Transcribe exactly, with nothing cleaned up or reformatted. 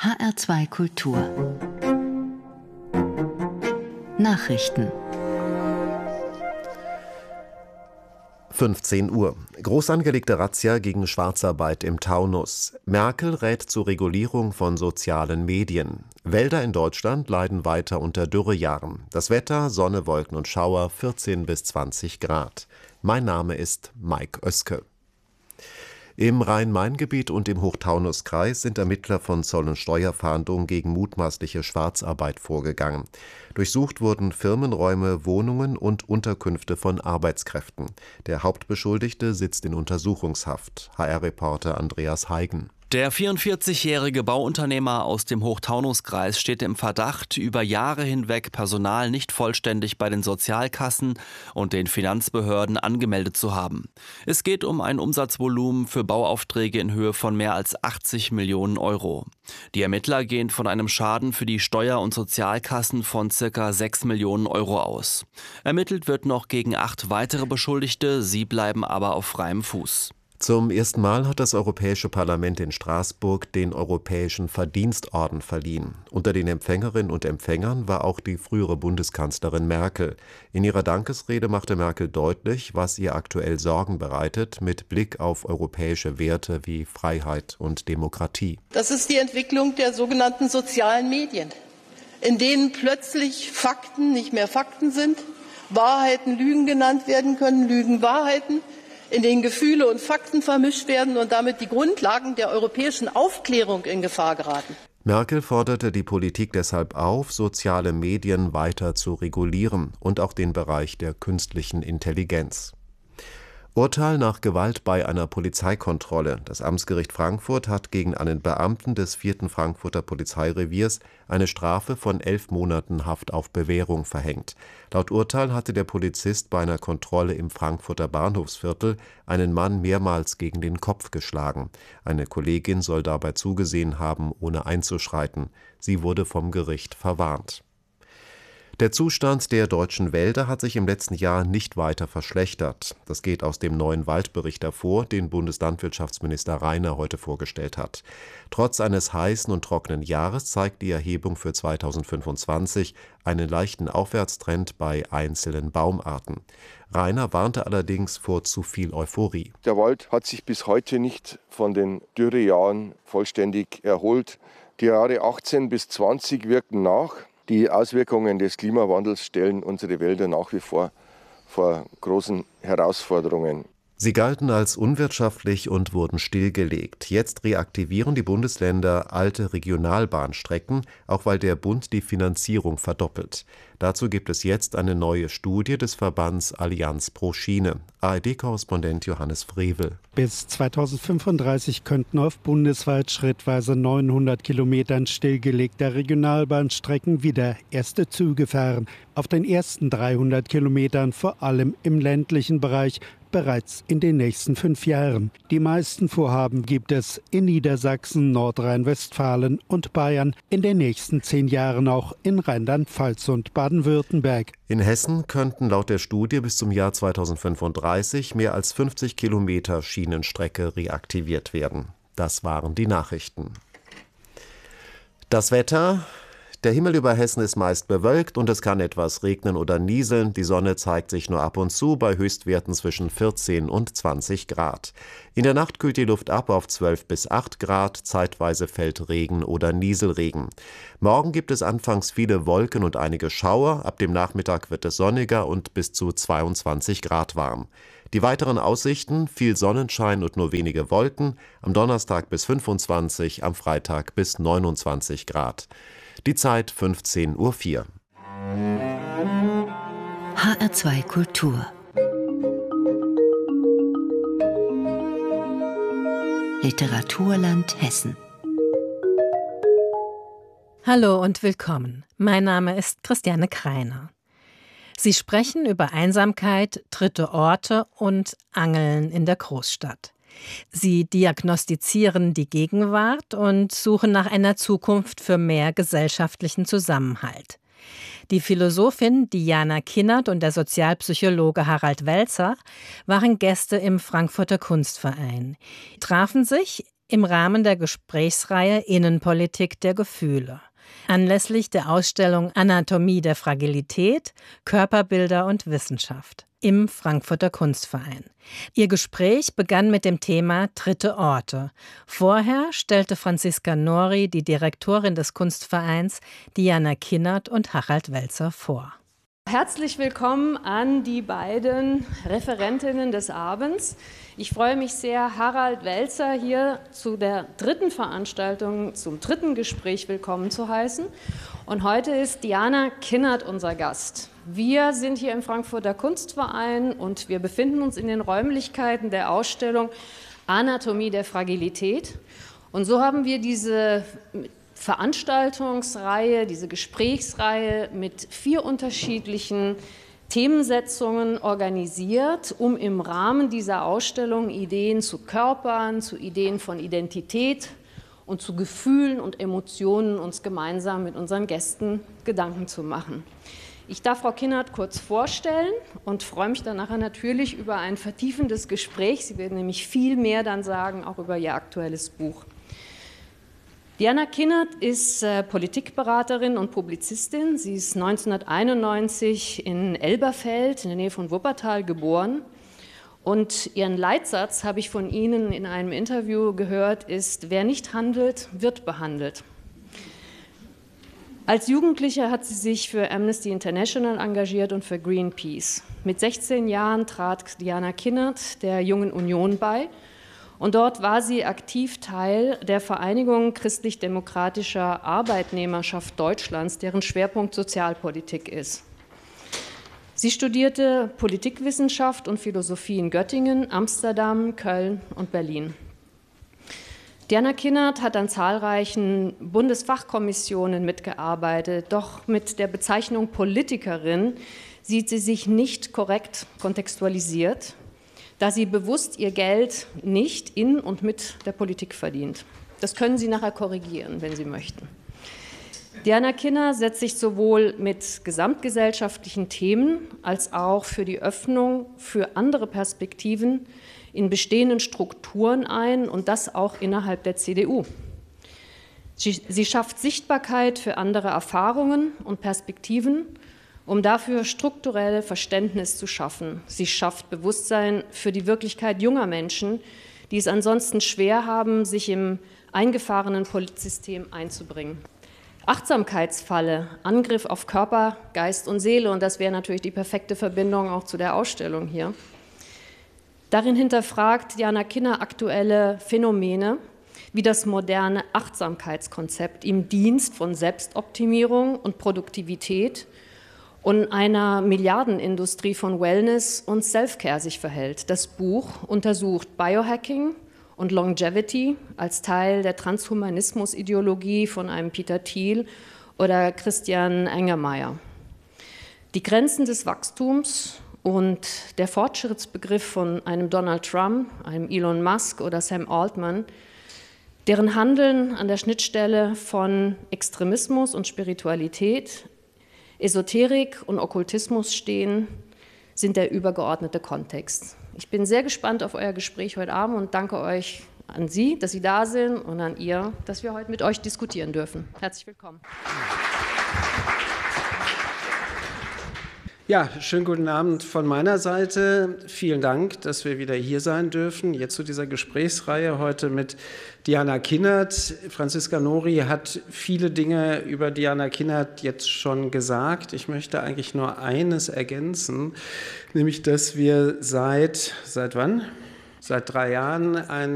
H R zwei Kultur Nachrichten fünfzehn Uhr. Groß angelegte Razzia gegen Schwarzarbeit im Taunus. Merkel rät zur Regulierung von sozialen Medien. Wälder in Deutschland leiden weiter unter Dürrejahren. Das Wetter, Sonne, Wolken und Schauer, vierzehn bis zwanzig Grad. Mein Name ist Mike Oeske. Im Rhein-Main-Gebiet und im Hochtaunuskreis sind Ermittler von Zoll- und Steuerfahndung gegen mutmaßliche Schwarzarbeit vorgegangen. Durchsucht wurden Firmenräume, Wohnungen und Unterkünfte von Arbeitskräften. Der Hauptbeschuldigte sitzt in Untersuchungshaft. H R-Reporter Andreas Heigen. Der vierundvierzigjährige Bauunternehmer aus dem Hochtaunuskreis steht im Verdacht, über Jahre hinweg Personal nicht vollständig bei den Sozialkassen und den Finanzbehörden angemeldet zu haben. Es geht um ein Umsatzvolumen für Bauaufträge in Höhe von mehr als achtzig Millionen Euro. Die Ermittler gehen von einem Schaden für die Steuer- und Sozialkassen von circa sechs Millionen Euro aus. Ermittelt wird noch gegen acht weitere Beschuldigte, sie bleiben aber auf freiem Fuß. Zum ersten Mal hat das Europäische Parlament in Straßburg den Europäischen Verdienstorden verliehen. Unter den Empfängerinnen und Empfängern war auch die frühere Bundeskanzlerin Merkel. In ihrer Dankesrede machte Merkel deutlich, was ihr aktuell Sorgen bereitet, mit Blick auf europäische Werte wie Freiheit und Demokratie. Das ist die Entwicklung der sogenannten sozialen Medien, in denen plötzlich Fakten nicht mehr Fakten sind, Wahrheiten Lügen genannt werden können, Lügen Wahrheiten, in denen Gefühle und Fakten vermischt werden und damit die Grundlagen der europäischen Aufklärung in Gefahr geraten. Merkel forderte die Politik deshalb auf, soziale Medien weiter zu regulieren und auch den Bereich der künstlichen Intelligenz. Urteil nach Gewalt bei einer Polizeikontrolle. Das Amtsgericht Frankfurt hat gegen einen Beamten des vierten Frankfurter Polizeireviers eine Strafe von elf Monaten Haft auf Bewährung verhängt. Laut Urteil hatte der Polizist bei einer Kontrolle im Frankfurter Bahnhofsviertel einen Mann mehrmals gegen den Kopf geschlagen. Eine Kollegin soll dabei zugesehen haben, ohne einzuschreiten. Sie wurde vom Gericht verwarnt. Der Zustand der deutschen Wälder hat sich im letzten Jahr nicht weiter verschlechtert. Das geht aus dem neuen Waldbericht hervor, den Bundeslandwirtschaftsminister Rainer heute vorgestellt hat. Trotz eines heißen und trockenen Jahres zeigt die Erhebung für zweitausendfünfundzwanzig einen leichten Aufwärtstrend bei einzelnen Baumarten. Rainer warnte allerdings vor zu viel Euphorie. Der Wald hat sich bis heute nicht von den Dürrejahren vollständig erholt. Die Jahre achtzehn bis zwanzig wirken nach. Die Auswirkungen des Klimawandels stellen unsere Wälder nach wie vor vor großen Herausforderungen. Sie galten als unwirtschaftlich und wurden stillgelegt. Jetzt reaktivieren die Bundesländer alte Regionalbahnstrecken, auch weil der Bund die Finanzierung verdoppelt. Dazu gibt es jetzt eine neue Studie des Verbands Allianz pro Schiene. A R D-Korrespondent Johannes Frevel. Bis zweitausendfünfunddreißig könnten auf bundesweit schrittweise neunhundert Kilometern stillgelegter Regionalbahnstrecken wieder erste Züge fahren. Auf den ersten dreihundert Kilometern, vor allem im ländlichen Bereich, bereits in den nächsten fünf Jahren. Die meisten Vorhaben gibt es in Niedersachsen, Nordrhein-Westfalen und Bayern, in den nächsten zehn Jahren auch in Rheinland-Pfalz und Baden-Württemberg. In Hessen könnten laut der Studie bis zum Jahr zweitausendfünfunddreißig mehr als fünfzig Kilometer Schienenstrecke reaktiviert werden. Das waren die Nachrichten. Das Wetter. Der Himmel über Hessen ist meist bewölkt und es kann etwas regnen oder nieseln. Die Sonne zeigt sich nur ab und zu bei Höchstwerten zwischen vierzehn und zwanzig Grad. In der Nacht kühlt die Luft ab auf zwölf bis acht Grad, zeitweise fällt Regen oder Nieselregen. Morgen gibt es anfangs viele Wolken und einige Schauer, ab dem Nachmittag wird es sonniger und bis zu zweiundzwanzig Grad warm. Die weiteren Aussichten: viel Sonnenschein und nur wenige Wolken, am Donnerstag bis fünfundzwanzig, am Freitag bis neunundzwanzig Grad. Die Zeit fünfzehn Uhr vier. H R zwei Kultur Literaturland Hessen. Hallo und willkommen. Mein Name ist Christiane Kreiner. Sie sprechen über Einsamkeit, dritte Orte und Angeln in der Großstadt. Sie diagnostizieren die Gegenwart und suchen nach einer Zukunft für mehr gesellschaftlichen Zusammenhalt. Die Philosophin Diana Kinnert und der Sozialpsychologe Harald Welzer waren Gäste im Frankfurter Kunstverein, trafen sich im Rahmen der Gesprächsreihe Innenpolitik der Gefühle. Anlässlich der Ausstellung Anatomie der Fragilität, Körperbilder und Wissenschaft im Frankfurter Kunstverein. Ihr Gespräch begann mit dem Thema Dritte Orte. Vorher stellte Franziska Nori die Direktorin des Kunstvereins, Diana Kinnert und Harald Welzer, vor. Herzlich willkommen an die beiden Referentinnen des Abends. Ich freue mich sehr, Harald Welzer hier zu der dritten Veranstaltung, zum dritten Gespräch willkommen zu heißen. Und heute ist Diana Kinnert unser Gast. Wir sind hier im Frankfurter Kunstverein und wir befinden uns in den Räumlichkeiten der Ausstellung Anatomie der Fragilität. Und so haben wir diese Veranstaltungsreihe, diese Gesprächsreihe mit vier unterschiedlichen Themensetzungen organisiert, um im Rahmen dieser Ausstellung Ideen zu Körpern, zu Ideen von Identität und zu Gefühlen und Emotionen uns gemeinsam mit unseren Gästen Gedanken zu machen. Ich darf Frau Kinnert kurz vorstellen und freue mich dann nachher natürlich über ein vertiefendes Gespräch. Sie werden nämlich viel mehr dann sagen, auch über ihr aktuelles Buch. Diana Kinnert ist äh, Politikberaterin und Publizistin. Sie ist neunzehnhunderteinundneunzig in Elberfeld in der Nähe von Wuppertal geboren. Und ihren Leitsatz habe ich von Ihnen in einem Interview gehört, ist: Wer nicht handelt, wird behandelt. Als Jugendliche hat sie sich für Amnesty International engagiert und für Greenpeace. Mit sechzehn Jahren trat Diana Kinnert der Jungen Union bei. Und dort war sie aktiv Teil der Vereinigung christlich-demokratischer Arbeitnehmerschaft Deutschlands, deren Schwerpunkt Sozialpolitik ist. Sie studierte Politikwissenschaft und Philosophie in Göttingen, Amsterdam, Köln und Berlin. Diana Kinnert hat an zahlreichen Bundesfachkommissionen mitgearbeitet, doch mit der Bezeichnung Politikerin sieht sie sich nicht korrekt kontextualisiert, da sie bewusst ihr Geld nicht in und mit der Politik verdient. Das können Sie nachher korrigieren, wenn Sie möchten. Diana Kinnert setzt sich sowohl mit gesamtgesellschaftlichen Themen als auch für die Öffnung für andere Perspektiven in bestehenden Strukturen ein und das auch innerhalb der C D U. Sie, sie schafft Sichtbarkeit für andere Erfahrungen und Perspektiven, um dafür strukturelle Verständnis zu schaffen. Sie schafft Bewusstsein für die Wirklichkeit junger Menschen, die es ansonsten schwer haben, sich im eingefahrenen Politsystem einzubringen. Achtsamkeitsfalle, Angriff auf Körper, Geist und Seele, und das wäre natürlich die perfekte Verbindung auch zu der Ausstellung hier. Darin hinterfragt Diana Kinnert aktuelle Phänomene, wie das moderne Achtsamkeitskonzept im Dienst von Selbstoptimierung und Produktivität und einer Milliardenindustrie von Wellness und Self-Care sich verhält. Das Buch untersucht Biohacking und Longevity als Teil der Transhumanismus-Ideologie von einem Peter Thiel oder Christian Engermayer. Die Grenzen des Wachstums und der Fortschrittsbegriff von einem Donald Trump, einem Elon Musk oder Sam Altman, deren Handeln an der Schnittstelle von Extremismus und Spiritualität, Esoterik und Okkultismus stehen, sind der übergeordnete Kontext. Ich bin sehr gespannt auf euer Gespräch heute Abend und danke euch an Sie, dass Sie da sind, und an ihr, dass wir heute mit euch diskutieren dürfen. Herzlich willkommen. Ja, schönen guten Abend von meiner Seite. Vielen Dank, dass wir wieder hier sein dürfen, jetzt zu dieser Gesprächsreihe heute mit Diana Kinnert. Franziska Nori hat viele Dinge über Diana Kinnert jetzt schon gesagt. Ich möchte eigentlich nur eines ergänzen, nämlich, dass wir seit, seit wann? Seit drei Jahren ein